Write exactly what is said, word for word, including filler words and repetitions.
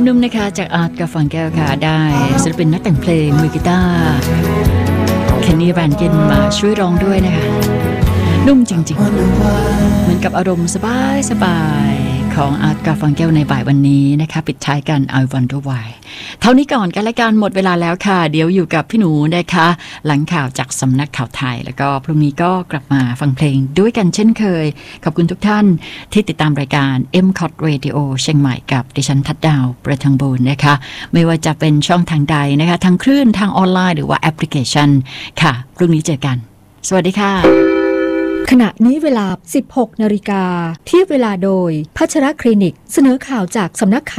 นุ่มๆนะคะจากอาร์ตกับฟังแก้วค่ะได้ศิลปินนักแต่งเพลงมือกีตาร์เคนนี่แรนกินมาช่วยร้องด้วยนะคะนุ่มจริงๆเหมือนกับอารมณ์สบายๆของอาร์ตกับฟังแก้วในบ่ายวันนี้นะคะปิดท้ายกัน I Wonder Why เท่านี้ก่อนกันและกันหมดเวลาแล้วค่ะเดี๋ยวอยู่กับพี่หนูนะคะหลังข่าวจากสำนักข่าวไทยแล้วก็พรุ่งนี้ก็กลับมาฟังเพลงด้วยกันเช่นเคยขอบคุณทุกท่านที่ติดตามรายการ เอ็ม ซี โอ ที Radio เชียงใหม่กับดิฉันทัดดาวประทังบูรณ์นะคะไม่ว่าจะเป็นช่องทางใดนะคะทางคลื่นทางออนไลน์หรือว่าแอปพลิเคชันค่ะพรุ่งนี้เจอกันสวัสดีค่ะขณะนี้เวลา สิบหกนาฬิกา ที่เวลาโดยพัชรคลินิกเสนอข่าวจากสำนักข่าว